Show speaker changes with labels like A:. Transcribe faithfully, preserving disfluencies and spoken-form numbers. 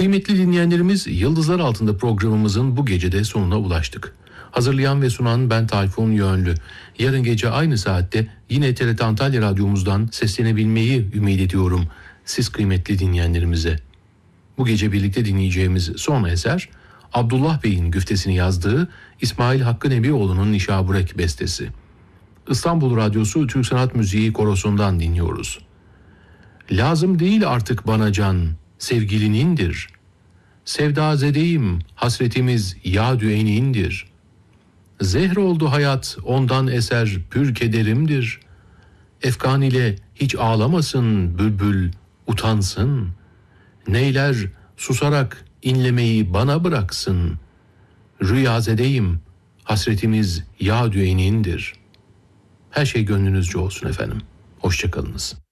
A: Kıymetli dinleyenlerimiz, Yıldızlar Altında programımızın bu gecede sonuna ulaştık. Hazırlayan ve sunan ben Tayfun Yönlü. Yarın gece aynı saatte yine T R T Antalya Radyomuzdan seslenebilmeyi ümit ediyorum siz kıymetli dinleyenlerimize. Bu gece birlikte dinleyeceğimiz son eser, Abdullah Bey'in güftesini yazdığı İsmail Hakkı Nebioğlu'nun Nişaburek bestesi. İstanbul Radyosu Türk Sanat Müziği Korosu'ndan dinliyoruz. Lazım değil artık bana can, sevgilinindir. Sevdazedeyim, hasretimiz yâdü enindir. Zehr oldu hayat, ondan eser pür kederimdir. Efkan ile hiç ağlamasın bülbül, utansın. Neyler susarak inlemeyi bana bıraksın. Rüyazedeyim, hasretimiz yâdü enindir. Her şey gönlünüzce olsun efendim. Hoşça kalınız.